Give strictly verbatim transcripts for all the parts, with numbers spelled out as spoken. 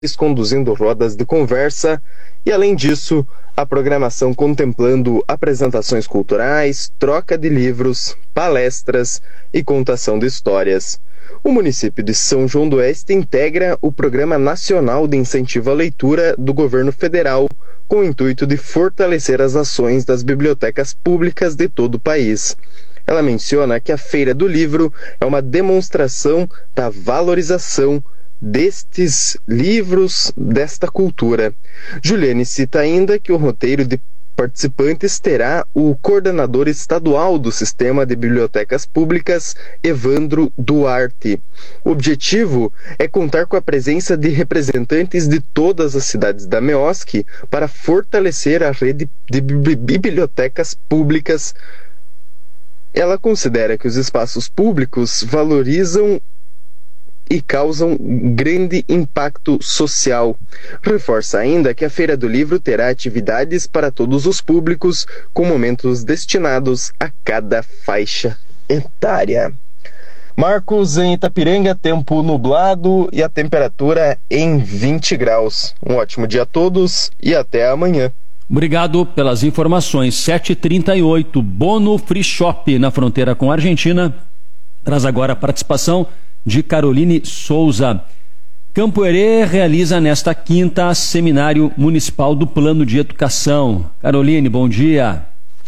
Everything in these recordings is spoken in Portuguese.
conduzindo rodas de conversa e, além disso, a programação contemplando apresentações culturais, troca de livros, palestras e contação de histórias. O município de São João do Oeste integra o Programa Nacional de Incentivo à Leitura do Governo Federal, com o intuito de fortalecer as ações das bibliotecas públicas de todo o país. Ela menciona que a Feira do Livro é uma demonstração da valorização destes livros, desta cultura. Juliane cita ainda que o roteiro de participantes terá o coordenador estadual do Sistema de Bibliotecas Públicas, Evandro Duarte. O objetivo é contar com a presença de representantes de todas as cidades da M E O S C para fortalecer a rede de bibliotecas públicas. Ela considera que os espaços públicos valorizam e causam grande impacto social. Reforça ainda que a Feira do Livro terá atividades para todos os públicos, com momentos destinados a cada faixa etária. Marcos, em Itapiranga, tempo nublado e a temperatura em vinte graus. Um ótimo dia a todos e até amanhã. Obrigado pelas informações. sete e trinta e oito, Bono Free Shop, na fronteira com a Argentina. Traz agora a participação de Caroline Souza. Campo Herê realiza nesta quinta Seminário Municipal do Plano de Educação. Caroline, bom dia.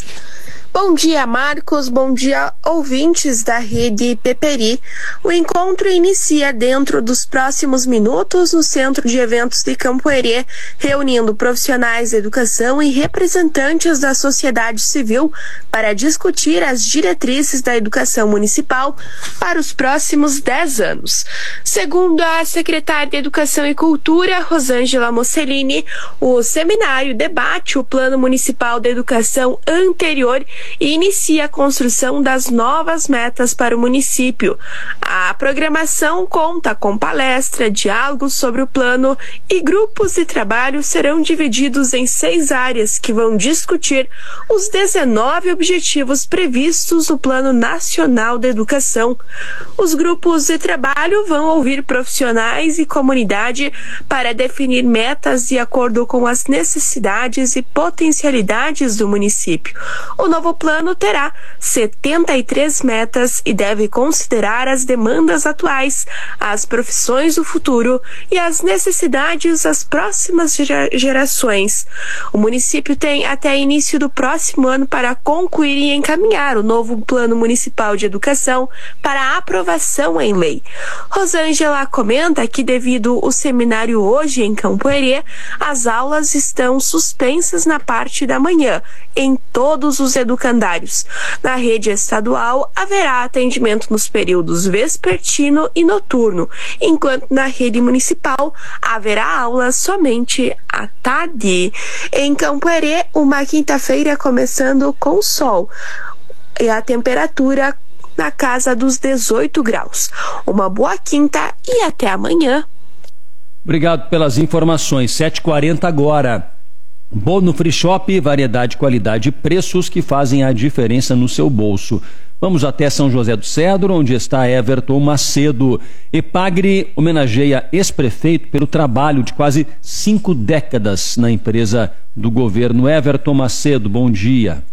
Bom dia, Marcos. Bom dia, ouvintes da Rede Peperi. O encontro inicia dentro dos próximos minutos no Centro de Eventos de Campo Herê, reunindo profissionais da educação e representantes da sociedade civil para discutir as diretrizes da educação municipal para os próximos dez anos. Segundo a secretária de Educação e Cultura, Rosângela Mocelini, o seminário debate o Plano Municipal de Educação anterior e inicia a construção das novas metas para o município. A programação conta com palestra, diálogos sobre o plano e grupos de trabalho serão divididos em seis áreas que vão discutir os dezenove objetivos previstos no Plano Nacional de Educação. Os grupos de trabalho vão ouvir profissionais e comunidade para definir metas de acordo com as necessidades e potencialidades do município. O novo plano terá setenta e três metas e deve considerar as demandas atuais, as profissões do futuro e as necessidades das próximas gera- gerações. O município tem até início do próximo ano para concluir e encaminhar o novo Plano Municipal de Educação para aprovação em lei. Rosângela comenta que, devido ao seminário hoje em Campo Herê, as aulas estão suspensas na parte da manhã, em todos os educandários. Na rede estadual, haverá atendimento nos períodos vespertino e noturno, enquanto na rede municipal haverá aulas somente à tarde. Em Campo Herê, uma quinta-feira começando com sol e a temperatura na casa dos dezoito graus. Uma boa quinta e até amanhã. Obrigado pelas informações. sete e quarenta agora. Bono Free Shop, variedade, qualidade e preços que fazem a diferença no seu bolso. Vamos até São José do Cedro, onde está Everton Macedo. Epagre homenageia ex-prefeito pelo trabalho de quase cinco décadas na empresa do governo. Everton Macedo, bom dia.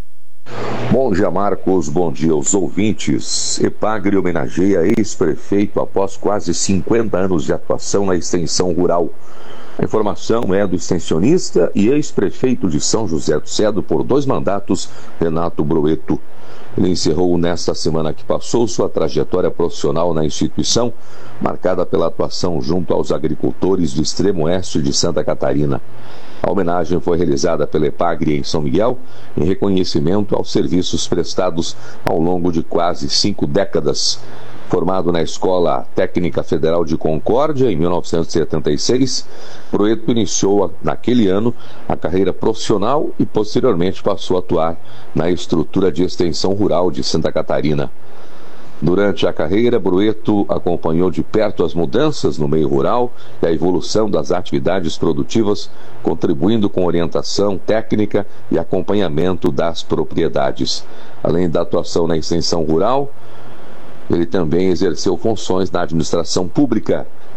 Bom dia, Marcos. Bom dia aos ouvintes. Epagre homenageia ex-prefeito após quase cinquenta anos de atuação na extensão rural. A informação é do extensionista e ex-prefeito de São José do Cedro por dois mandatos, Renato Broeto. Ele encerrou nesta semana que passou sua trajetória profissional na instituição, marcada pela atuação junto aos agricultores do extremo oeste de Santa Catarina. A homenagem foi realizada pela Epagre em São Miguel, em reconhecimento aos serviços prestados ao longo de quase cinco décadas. Formado na Escola Técnica Federal de Concórdia em mil novecentos e setenta e seis, Broeto iniciou naquele ano a carreira profissional e posteriormente passou a atuar na estrutura de extensão rural de Santa Catarina. Durante a carreira, Broeto acompanhou de perto as mudanças no meio rural e a evolução das atividades produtivas, contribuindo com orientação técnica e acompanhamento das propriedades. Além da atuação na extensão rural, ele também exerceu funções na administração pública,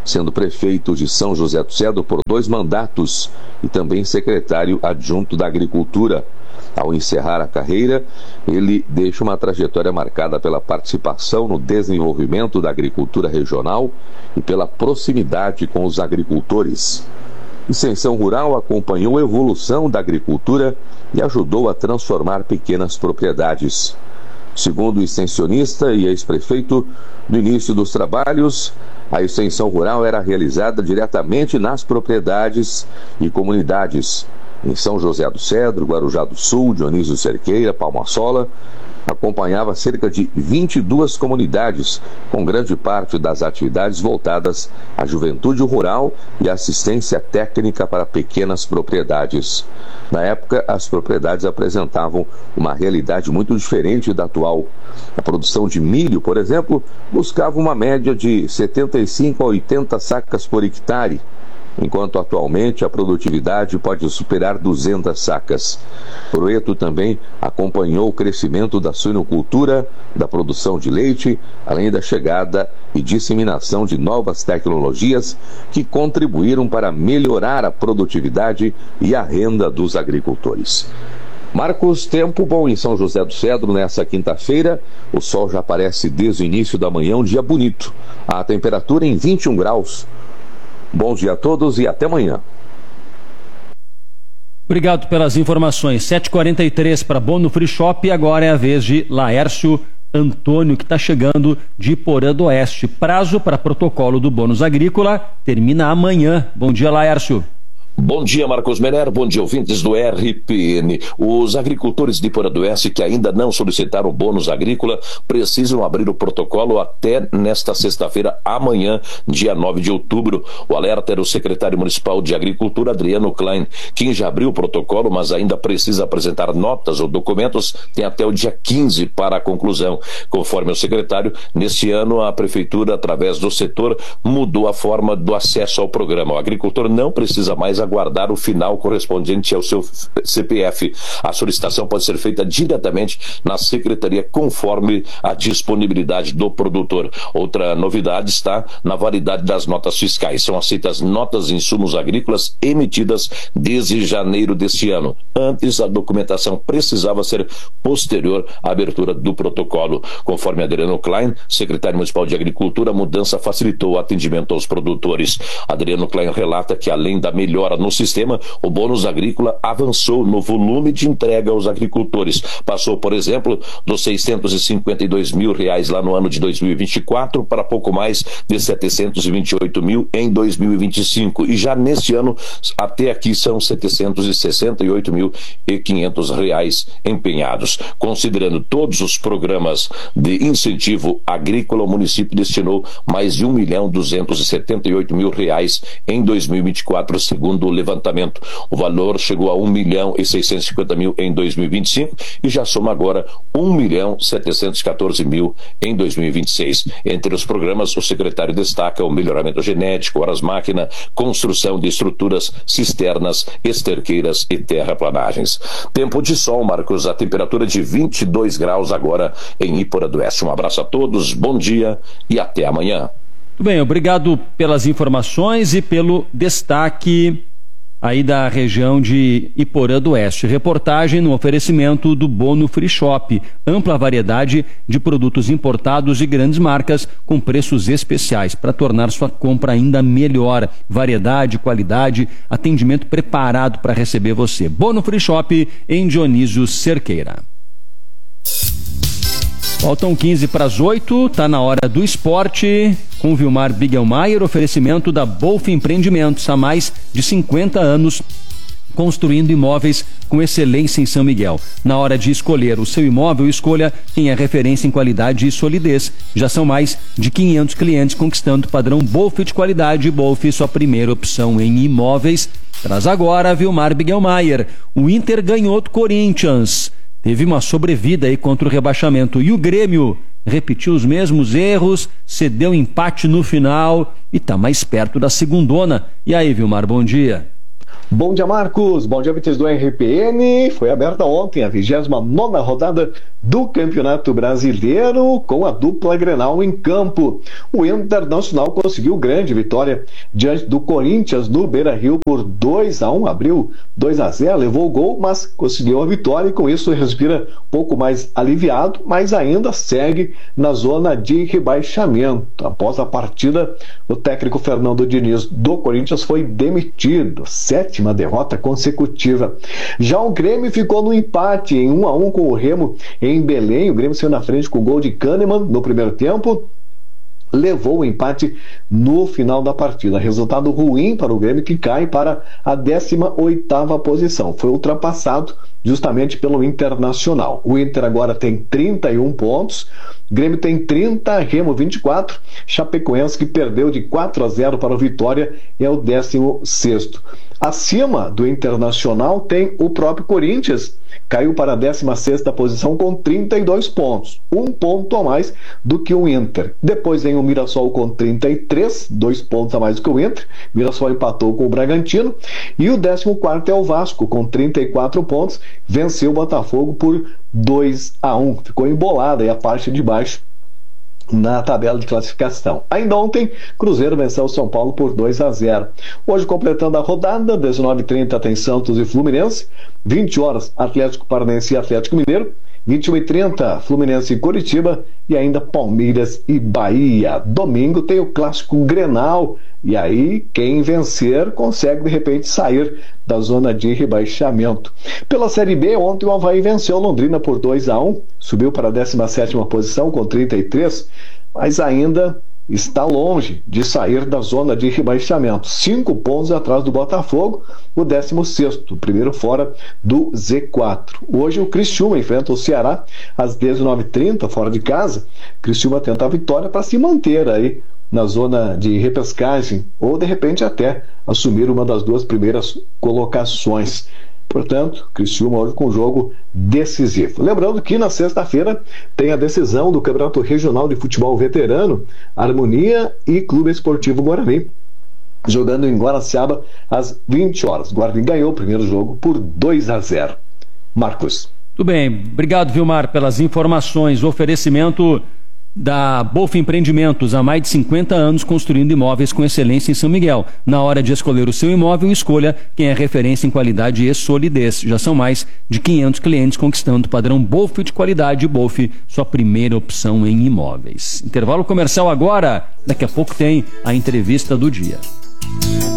sendo prefeito de São José do Cedro por dois mandatos e também secretário adjunto da Agricultura. Ao encerrar a carreira, ele deixa uma trajetória marcada pela participação no desenvolvimento da agricultura regional e pela proximidade com os agricultores. Extensão Rural acompanhou a evolução da agricultura e ajudou a transformar pequenas propriedades. Segundo o extensionista e ex-prefeito, no início dos trabalhos, a extensão rural era realizada diretamente nas propriedades e comunidades. Em São José do Cedro, Guarujá do Sul, Dionísio Cerqueira, Palma-Sola, acompanhava cerca de vinte e duas comunidades, com grande parte das atividades voltadas à juventude rural e assistência técnica para pequenas propriedades. Na época, as propriedades apresentavam uma realidade muito diferente da atual. A produção de milho, por exemplo, buscava uma média de setenta e cinco a oitenta sacas por hectare, enquanto atualmente a produtividade pode superar duzentas sacas. Proeto também acompanhou o crescimento da suinocultura, da produção de leite, além da chegada e disseminação de novas tecnologias que contribuíram para melhorar a produtividade e a renda dos agricultores. Marcos, tempo bom em São José do Cedro nessa quinta-feira. O sol já aparece desde o início da manhã, um dia bonito. A temperatura em vinte e um graus. Bom dia a todos e até amanhã. Obrigado pelas informações. sete e quarenta e três para Bono Free Shop e agora é a vez de Laércio Antônio, que está chegando de Iporã do Oeste. Prazo para protocolo do bônus agrícola termina amanhã. Bom dia, Laércio. Bom dia, Marcos Meller, bom dia, ouvintes do R P N. Os agricultores de Iporã do Oeste que ainda não solicitaram o bônus agrícola precisam abrir o protocolo até nesta sexta-feira, amanhã, dia nove de outubro. O alerta era o secretário municipal de Agricultura, Adriano Klein. Quem já abriu o protocolo, mas ainda precisa apresentar notas ou documentos, tem até o dia quinze para a conclusão. Conforme o secretário, neste ano a prefeitura, através do setor, mudou a forma do acesso ao programa. O agricultor não precisa mais aguardar o final correspondente ao seu C P F. A solicitação pode ser feita diretamente na secretaria conforme a disponibilidade do produtor. Outra novidade está na validade das notas fiscais. São aceitas notas de insumos agrícolas emitidas desde janeiro deste ano. Antes, a documentação precisava ser posterior à abertura do protocolo. Conforme Adriano Klein, secretário municipal de Agricultura, a mudança facilitou o atendimento aos produtores. Adriano Klein relata que, além da melhora no sistema, o bônus agrícola avançou no volume de entrega aos agricultores. Passou, por exemplo, dos seiscentos e cinquenta e dois mil reais lá no ano de dois mil e vinte e quatro para pouco mais de setecentos e vinte e oito mil em dois mil e vinte e cinco. E já neste ano, até aqui, são setecentos e sessenta e oito mil e quinhentos reais empenhados. Considerando todos os programas de incentivo agrícola, o município destinou mais de um milhão duzentos e setenta e oito mil reais em dois mil e vinte e quatro, segundo o levantamento. O valor chegou a um milhão e seiscentos e cinquenta mil em dois mil e vinte e cinco e já soma agora um milhão setecentos e quatorze mil em dois mil e vinte e seis. Entre os programas, o secretário destaca o melhoramento genético, horas-máquina, construção de estruturas cisternas, esterqueiras e terraplanagens. Tempo de sol, Marcos, a temperatura de vinte e dois graus agora em Iporã do Oeste. Um abraço a todos, bom dia e até amanhã. Muito bem, obrigado pelas informações e pelo destaque aí da região de Iporã do Oeste. Reportagem no oferecimento do Bono Free Shop. Ampla variedade de produtos importados de grandes marcas com preços especiais para tornar sua compra ainda melhor. Variedade, qualidade, atendimento preparado para receber você. Bono Free Shop em Dionísio Cerqueira. Faltam quinze para as oito, está na hora do esporte, com Vilmar Bigelmaier, oferecimento da Bolf Empreendimentos, há mais de cinquenta anos, construindo imóveis com excelência em São Miguel. Na hora de escolher o seu imóvel, escolha quem é referência em qualidade e solidez. Já são mais de quinhentos clientes conquistando o padrão Bolf de qualidade. Bolf, sua primeira opção em imóveis. Traz agora Vilmar Bigelmaier. O Inter ganhou do Corinthians. Teve uma sobrevida aí contra o rebaixamento. E o Grêmio repetiu os mesmos erros, cedeu empate no final e está mais perto da segundona. E aí, Vilmar, bom dia. Bom dia, Marcos. Bom dia, ouvintes do R P N. Foi aberta ontem a vigésima nona rodada do Campeonato Brasileiro com a dupla Grenal em campo. O Internacional conseguiu grande vitória diante do Corinthians no Beira-Rio por dois a um. Abriu dois a zero, levou o gol, mas conseguiu a vitória e com isso respira um pouco mais aliviado, mas ainda segue na zona de rebaixamento. Após a partida, o técnico Fernando Diniz do Corinthians foi demitido. Sétima derrota consecutiva. Já o Grêmio ficou no empate em um a um com o Remo em Belém. O Grêmio saiu na frente com o gol de Kahneman no primeiro tempo, levou o empate no final da partida. Resultado ruim para o Grêmio, que cai para a décima oitava posição. Foi ultrapassado justamente pelo Internacional. O Inter agora tem trinta e um pontos, Grêmio tem trinta, Remo vinte e quatro, Chapecoense, que perdeu de quatro a zero para o Vitória, é o décimo sexto. Acima do Internacional tem o próprio Corinthians, caiu para a décima sexta posição com trinta e dois pontos, um ponto a mais do que o Inter. Depois vem o Mirassol com trinta e três, dois pontos a mais do que o Inter. O Mirassol empatou com o Bragantino. E o décimo quarto é o Vasco, com trinta e quatro pontos, venceu o Botafogo por dois a um. Ficou embolada aí a parte de baixo na tabela de classificação. Ainda ontem, Cruzeiro venceu o São Paulo por dois a zero. Hoje, completando a rodada, dezenove e trinta tem Santos e Fluminense, vinte horas Atlético Paranaense e Atlético Mineiro, vinte e um e trinta Fluminense e Coritiba, e ainda Palmeiras e Bahia. Domingo tem o clássico Grenal, e aí quem vencer consegue de repente sair da zona de rebaixamento. Pela Série B, ontem o Avaí venceu Londrina por dois a um, subiu para a décima sétima posição com trinta e três, mas ainda está longe de sair da zona de rebaixamento. Cinco pontos atrás do Botafogo, o décimo sexto, primeiro fora do Z quatro. Hoje o Criciúma enfrenta o Ceará às dezenove e trinta, fora de casa. Criciúma tenta a vitória para se manter aí na zona de repescagem, ou de repente até assumir uma das duas primeiras colocações. Portanto, Criciúma hoje com um jogo decisivo. Lembrando que na sexta-feira tem a decisão do Campeonato Regional de Futebol Veterano, Harmonia e Clube Esportivo Guarani, jogando em Guaraciaba às vinte horas. Guarani ganhou o primeiro jogo por dois a zero. Marcos. Tudo bem. Obrigado, Vilmar, pelas informações. O oferecimento da Bolf Empreendimentos, há mais de cinquenta anos construindo imóveis com excelência em São Miguel. Na hora de escolher o seu imóvel, escolha quem é referência em qualidade e solidez. Já são mais de quinhentos clientes conquistando o padrão Bolf de qualidade. Bolf, sua primeira opção em imóveis. Intervalo comercial agora. Daqui a pouco tem a entrevista do dia.